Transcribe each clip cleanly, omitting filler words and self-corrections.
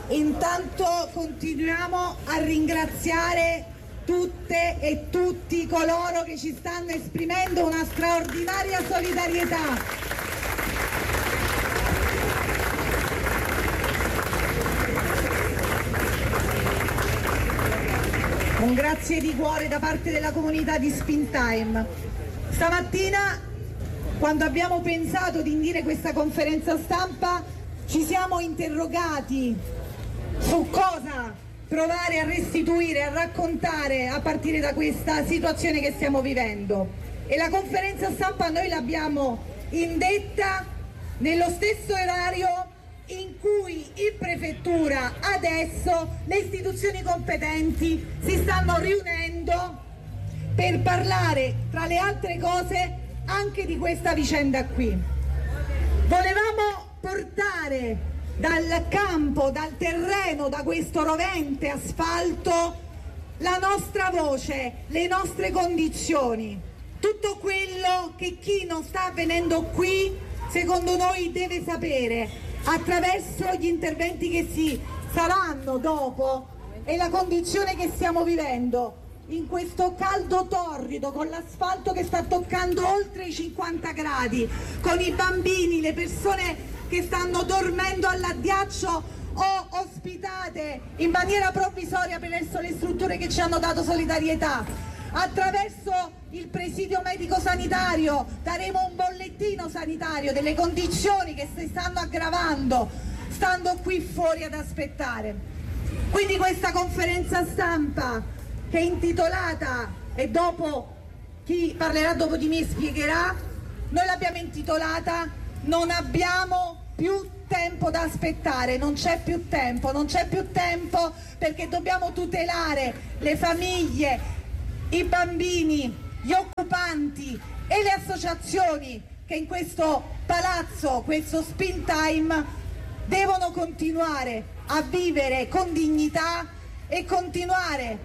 Intanto continuiamo a ringraziare tutte e tutti coloro che ci stanno esprimendo una straordinaria solidarietà. Un grazie di cuore da parte della comunità di Spintime. Stamattina, quando abbiamo pensato di indire questa conferenza stampa, ci siamo interrogati su cosa provare a restituire, a raccontare a partire da questa situazione che stiamo vivendo. E la conferenza stampa noi l'abbiamo indetta nello stesso orario in cui in prefettura adesso le istituzioni competenti si stanno riunendo per parlare, tra le altre cose, anche di questa vicenda qui. Volevamo portare dal campo, dal terreno, da questo rovente asfalto la nostra voce, le nostre condizioni, tutto quello che chi non sta avvenendo qui secondo noi deve sapere attraverso gli interventi che si saranno dopo e la condizione che stiamo vivendo in questo caldo torrido, con l'asfalto che sta toccando oltre i 50 gradi, con i bambini, le persone che stanno dormendo all'addiaccio o ospitate in maniera provvisoria presso le strutture che ci hanno dato solidarietà. Attraverso il presidio medico sanitario daremo un bollettino sanitario delle condizioni che si stanno aggravando stando qui fuori ad aspettare. Quindi questa conferenza stampa, che è intitolata, e dopo chi parlerà dopo di me spiegherà, noi l'abbiamo intitolata "Non abbiamo più tempo da aspettare", non c'è più tempo, perché dobbiamo tutelare le famiglie, i bambini, gli occupanti e le associazioni che in questo palazzo, questo Spintime, devono continuare a vivere con dignità e continuare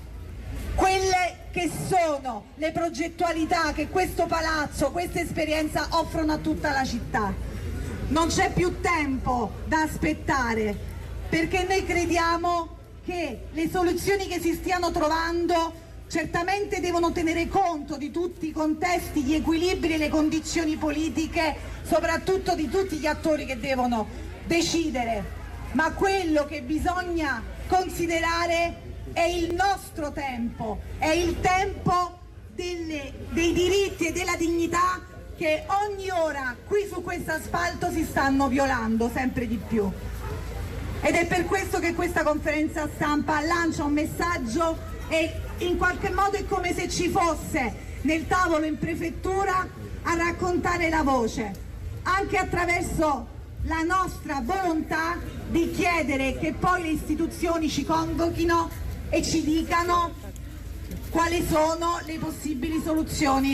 quelle che sono le progettualità che questo palazzo, questa esperienza offrono a tutta la città. Non c'è più tempo da aspettare, perché noi crediamo che le soluzioni che si stiano trovando certamente devono tenere conto di tutti i contesti, gli equilibri e le condizioni politiche, soprattutto di tutti gli attori che devono decidere, ma quello che bisogna considerare è il nostro tempo, è il tempo dei diritti e della dignità che ogni ora qui su questo asfalto si stanno violando sempre di più. Ed è per questo che questa conferenza stampa lancia un messaggio e in qualche modo è come se ci fosse nel tavolo in prefettura a raccontare la voce, anche attraverso la nostra volontà di chiedere che poi le istituzioni ci convochino e ci dicano quali sono le possibili soluzioni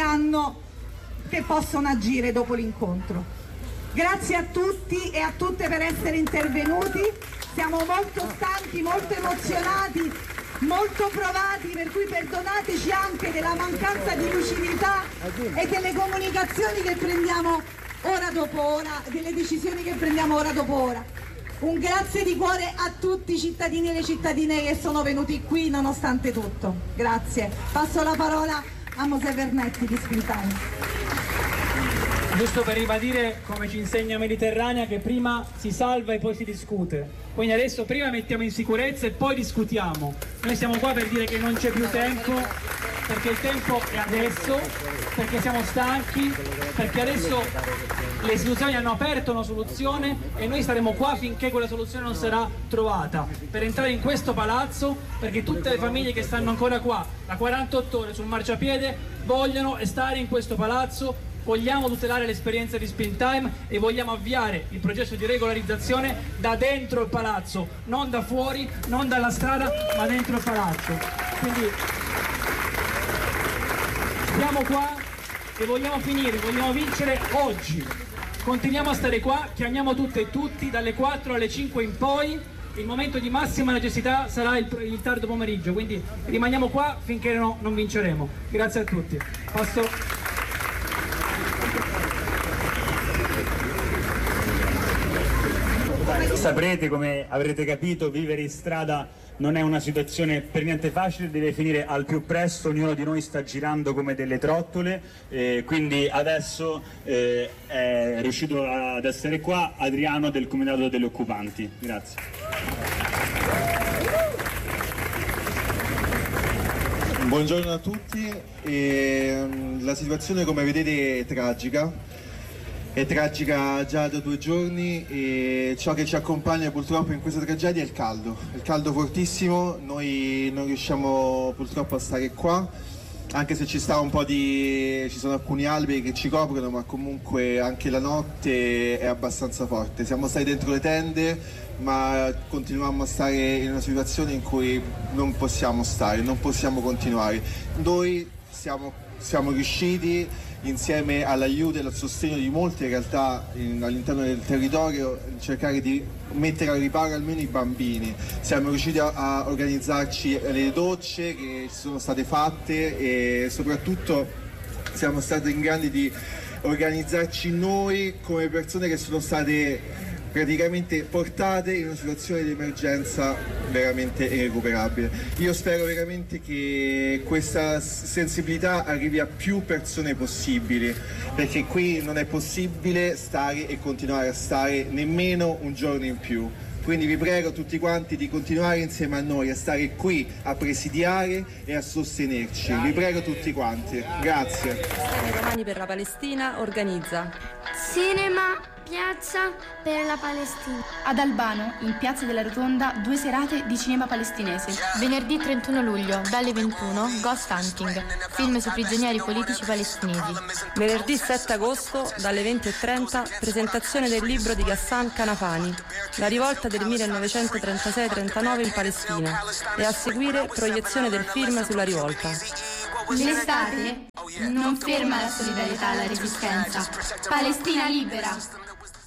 che possono agire dopo l'incontro. Grazie a tutti e a tutte per essere intervenuti, siamo molto stanchi, molto emozionati, molto provati, per cui perdonateci anche della mancanza di lucidità e delle comunicazioni che prendiamo ora dopo ora, delle decisioni che prendiamo ora dopo ora. Un grazie di cuore a tutti i cittadini e le cittadine che sono venuti qui nonostante tutto. Grazie. Passo la parola a Mosè Vernetti di Spintime. Giusto per ribadire, come ci insegna Mediterranea, che prima si salva e poi si discute. Quindi adesso prima mettiamo in sicurezza e poi discutiamo. Noi siamo qua per dire che non c'è più tempo, perché il tempo è adesso, perché siamo stanchi, perché adesso le istituzioni hanno aperto una soluzione e noi staremo qua finché quella soluzione non sarà trovata, per entrare in questo palazzo, perché tutte le famiglie che stanno ancora qua da 48 ore sul marciapiede vogliono stare in questo palazzo. Vogliamo tutelare l'esperienza di Spintime e vogliamo avviare il processo di regolarizzazione da dentro il palazzo, non da fuori, non dalla strada, ma dentro il palazzo. Quindi siamo qua e vogliamo finire, vogliamo vincere oggi. Continuiamo a stare qua, chiamiamo tutte e tutti dalle 4 alle 5 in poi. Il momento di massima necessità sarà il tardo pomeriggio, quindi rimaniamo qua finché non vinceremo. Grazie a tutti. saprete, come avrete capito, vivere in strada non è una situazione per niente facile, deve finire al più presto, ognuno di noi sta girando come delle trottole, quindi adesso è riuscito ad essere qua Adriano del Comitato degli Occupanti. Grazie. Buongiorno a tutti. La situazione, come vedete, è tragica già da 2 giorni, e ciò che ci accompagna purtroppo in questa tragedia è il caldo fortissimo. Noi non riusciamo purtroppo a stare qua, anche se ci sono alcuni alberi che ci coprono, ma comunque anche la notte è abbastanza forte. Siamo stati dentro le tende, ma continuiamo a stare in una situazione in cui non possiamo continuare. Noi siamo riusciti, insieme all'aiuto e al sostegno di molte realtà all'interno del territorio, cercare di mettere al riparo almeno i bambini. Siamo riusciti a organizzarci le docce che ci sono state fatte, e soprattutto siamo stati in grado di organizzarci noi come persone che sono state praticamente portate in una situazione di emergenza veramente irrecuperabile. Io spero veramente che questa sensibilità arrivi a più persone possibili, perché qui non è possibile stare e continuare a stare nemmeno un giorno in più. Quindi vi prego tutti quanti di continuare insieme a noi a stare qui, a presidiare e a sostenerci. Vi prego tutti quanti. Grazie. Romani per la Palestina organizza Cinema Piazza per la Palestina. Ad Albano, in Piazza della Rotonda, 2 serate di cinema palestinese. Venerdì 31 luglio, dalle 21, Ghost Hunting, film su prigionieri politici palestinesi. Venerdì 7 agosto, dalle 20:30, presentazione del libro di Ghassan Kanafani, La rivolta del 1936-39 in Palestina, e a seguire proiezione del film sulla rivolta. L'estate non ferma la solidarietà alla resistenza. Palestina libera!